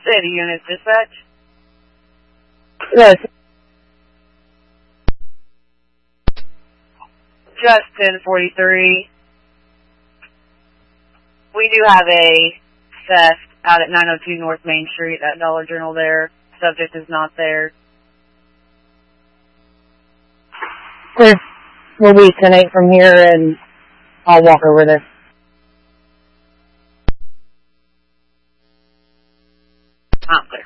City units dispatch. Yes. Justin 43. We do have a theft out at 902 North Main Street, that Dollar General there. Subject is not there. Clear. We'll be 10-8 from here, and I'll walk over there. I'm clear.